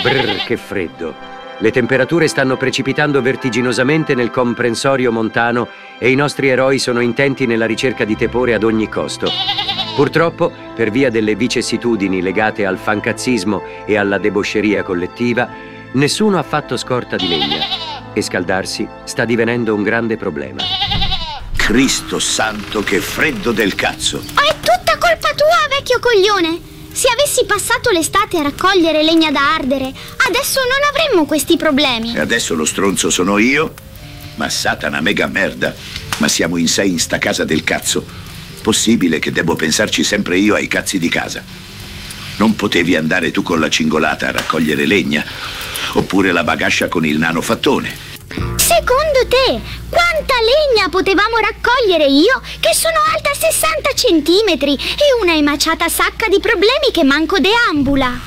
Brrr, che freddo. Le temperature stanno precipitando vertiginosamente nel comprensorio montano e i nostri eroi sono intenti nella ricerca di tepore ad ogni costo. Purtroppo, per via delle vicissitudini legate al fancazzismo e alla debosceria collettiva, nessuno ha fatto scorta di legna e scaldarsi sta divenendo un grande problema. Cristo santo, che freddo del cazzo! È tutta colpa tua, vecchio coglione! Se avessi passato l'estate a raccogliere legna da ardere, adesso non avremmo questi problemi. E adesso lo stronzo sono io? Ma Satana, mega merda! Ma siamo in 6 in sta casa del cazzo. Possibile che devo pensarci sempre io ai cazzi di casa? Non potevi andare tu con la cingolata a raccogliere legna? Oppure la bagascia con il nano fattone? Secondo te, quanta legna potevamo raccogliere io, che sono alta 60 centimetri e una emaciata sacca di problemi che manco deambula?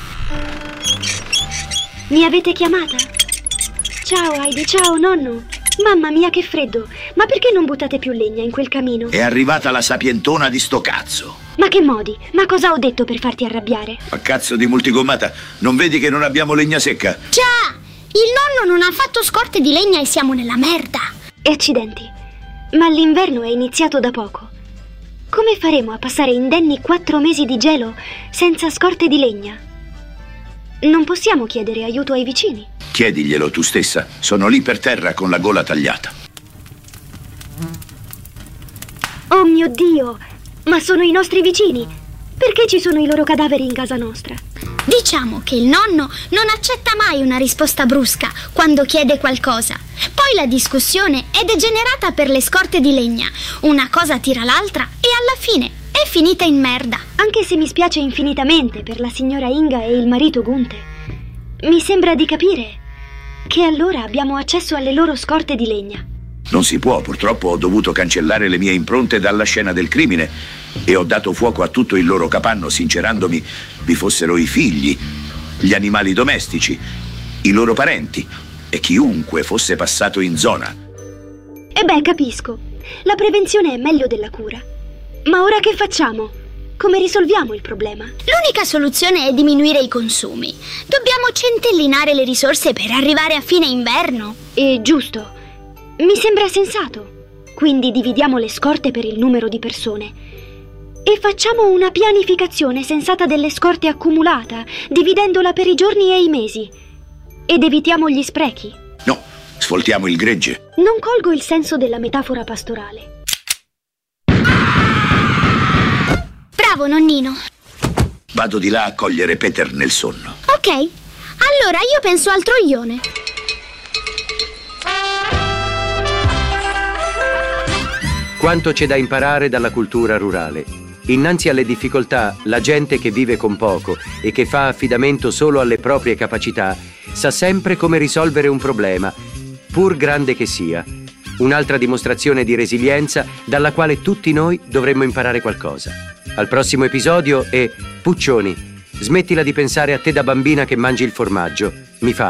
Mi avete chiamata? Ciao Heidi, ciao nonno. Mamma mia, che freddo. Ma perché non buttate più legna in quel camino? È arrivata la sapientona di sto cazzo. Ma che modi? Ma cosa ho detto per farti arrabbiare? Ma cazzo di multigommata, non vedi che non abbiamo legna secca? Già! Il nonno non ha fatto scorte di legna e siamo nella merda. E accidenti. Ma l'inverno è iniziato da poco. Come faremo a passare indenni 4 mesi di gelo senza scorte di legna? Non possiamo chiedere aiuto ai vicini. Chiediglielo tu stessa. Sono lì per terra con la gola tagliata. Oh mio Dio! Ma sono i nostri vicini! Perché ci sono i loro cadaveri in casa nostra? Diciamo che il nonno non accetta mai una risposta brusca quando chiede qualcosa. Poi la discussione è degenerata per le scorte di legna. Una cosa tira l'altra e alla fine è finita in merda. Anche se mi spiace infinitamente per la signora Inga e il marito Gunther, mi sembra di capire che allora abbiamo accesso alle loro scorte di legna. Non si può, purtroppo ho dovuto cancellare le mie impronte dalla scena del crimine e ho dato fuoco a tutto il loro capanno, sincerandomi vi fossero i figli, gli animali domestici, i loro parenti e chiunque fosse passato in zona. E beh, capisco. La prevenzione è meglio della cura. Ma ora che facciamo? Come risolviamo il problema? L'unica soluzione è diminuire i consumi. Dobbiamo centellinare le risorse per arrivare a fine inverno. Giusto. Mi sembra sensato. Quindi dividiamo le scorte per il numero di persone e facciamo una pianificazione sensata delle scorte accumulata, dividendola per i giorni e i mesi. Ed evitiamo gli sprechi. No, sfoltiamo il gregge. Non colgo il senso della metafora pastorale. Bravo, nonnino. Vado di là a cogliere Peter nel sonno. Ok, allora io penso al troione. Quanto c'è da imparare dalla cultura rurale. Innanzi alle difficoltà, la gente che vive con poco e che fa affidamento solo alle proprie capacità sa sempre come risolvere un problema, pur grande che sia. Un'altra dimostrazione di resilienza dalla quale tutti noi dovremmo imparare qualcosa. Al prossimo episodio è Puccioni, smettila di pensare a te da bambina che mangi il formaggio. Mi fa